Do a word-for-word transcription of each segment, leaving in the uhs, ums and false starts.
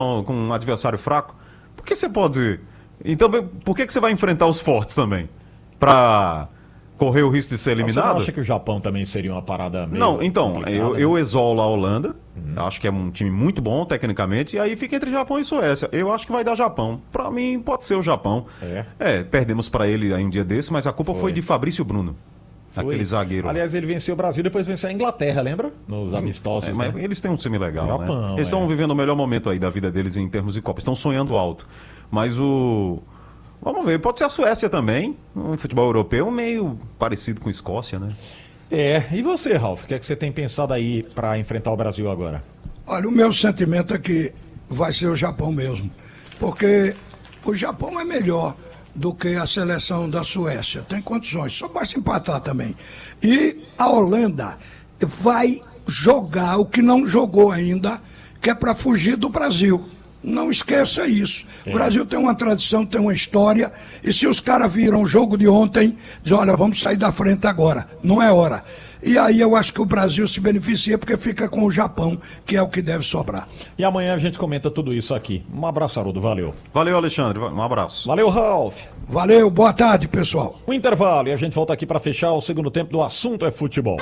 com um adversário fraco, por que você pode... Então, por que, que você vai enfrentar os fortes também? Pra correr o risco de ser eliminado? Você não acha que o Japão também seria uma parada meio Não, então, eu, eu exolo a Holanda, Uhum. acho que é um time muito bom tecnicamente, e aí fica entre Japão e Suécia. Eu acho que vai dar Japão. Pra mim, pode ser o Japão. É. É, perdemos pra ele aí um dia desse, mas a culpa foi, Foi. de Fabrício Bruno, Foi. aquele zagueiro. Aliás, ele venceu o Brasil, depois venceu a Inglaterra, lembra? Nos amistosos, É, mas né? eles têm um time legal, Japão, né? Eles é. estão vivendo o melhor momento aí da vida deles em termos de Copa. Estão sonhando alto. Mas o... Vamos ver, pode ser a Suécia também. Um futebol europeu meio parecido com a Escócia, né? É, e você, Ralf? O que é que você tem pensado aí pra enfrentar o Brasil agora? Olha, o meu sentimento é que vai ser o Japão mesmo. Porque o Japão é melhor do que a seleção da Suécia. Tem condições, só basta empatar também. E a Holanda vai jogar o que não jogou ainda, que é para fugir do Brasil. Não esqueça isso. O Brasil tem uma tradição, tem uma história, e se os caras viram o jogo de ontem, dizem, olha, vamos sair da frente agora, não é hora. E aí eu acho que o Brasil se beneficia porque fica com o Japão, que é o que deve sobrar. E amanhã a gente comenta tudo isso aqui. Um abraço, Haroldo, valeu. Valeu, Alexandre. Um abraço. Valeu, Ralf. Valeu, boa tarde, pessoal. Um intervalo e a gente volta aqui para fechar o segundo tempo do Assunto é Futebol.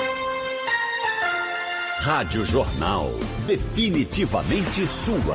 Rádio Jornal, definitivamente sua.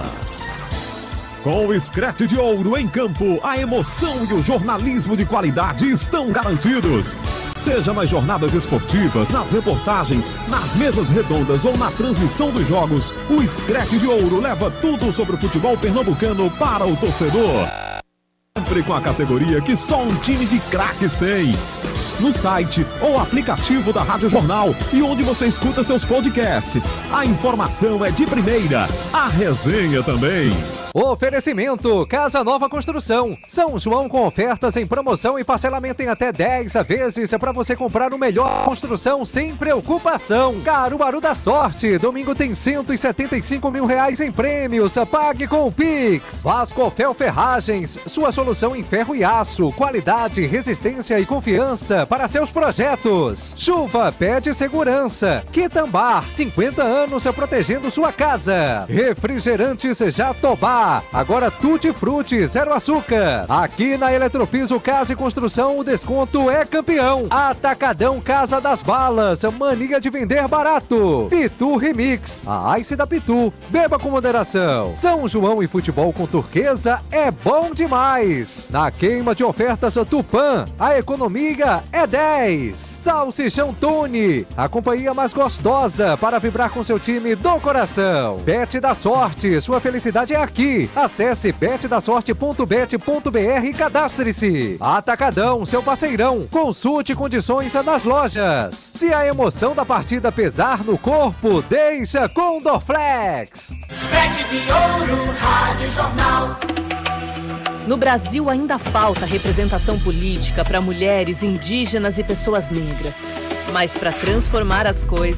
Com o Scratch de Ouro em campo, a emoção e o jornalismo de qualidade estão garantidos. Seja nas jornadas esportivas, nas reportagens, nas mesas redondas ou na transmissão dos jogos, o Scratch de Ouro leva tudo sobre o futebol pernambucano para o torcedor. Sempre com a categoria que só um time de craques tem. No site ou aplicativo da Rádio Jornal e onde você escuta seus podcasts. A informação é de primeira, a resenha também. Oferecimento Casa Nova Construção. São João com ofertas em promoção e parcelamento em até dez vezes para você comprar o melhor construção sem preocupação. Caruaru da Sorte. Domingo tem cento e setenta e cinco mil reais em prêmios. Pague com o Pix. Vasco Fel Ferragens. Sua solução em ferro e aço. Qualidade, resistência e confiança para seus projetos. Chuva pede segurança. Quitambar. cinquenta anos protegendo sua casa. Refrigerantes Jatobá. Agora Tutti Frutti, zero açúcar. Aqui na Eletropiso Casa e Construção, o desconto é campeão. Atacadão Casa das Balas, mania de vender barato. Pitu Remix, a Ice da Pitu. Beba com moderação. São João e futebol com turquesa é bom demais. Na queima de ofertas Tupã, a economia é dez. Salsichão Tony, a companhia mais gostosa para vibrar com seu time do coração. Bet da Sorte, sua felicidade é aqui. Acesse bet da sorte ponto bet ponto br e cadastre-se. Atacadão, seu parceirão. Consulte condições nas lojas. Se a emoção da partida pesar no corpo, deixa com Dorflex. Scratch de Ouro, Rádio Jornal. No Brasil ainda falta representação política para mulheres, indígenas e pessoas negras. Mas para transformar as coisas